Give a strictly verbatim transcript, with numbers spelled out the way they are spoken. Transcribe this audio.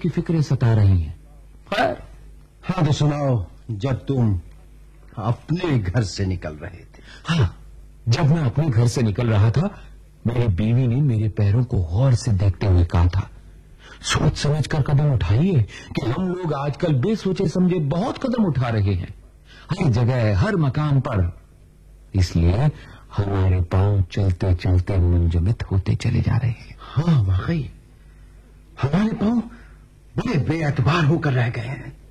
की फिक्रें सता रही हैं। खैर, हाँ तो सुनाओ, जब तुम अपने घर से निकल रहे थे। हाँ, जब मैं अपने घर से निकल रहा था, मेरी बीवी ने मेरे पैरों को गौर से देखते हुए कहा था, सोच समझ कर कदम उठाइए कि हम लोग आजकल बेसोचे समझे बहुत कदम उठा रहे हैं, हर जगह, हर मकान पर। इसलिए हमारे पांव चलते चलते मुंजमद होते चले जा रहे हैं। हाँ वाकई, हमारे पांव बड़े बेअतबार होकर रह गए हैं।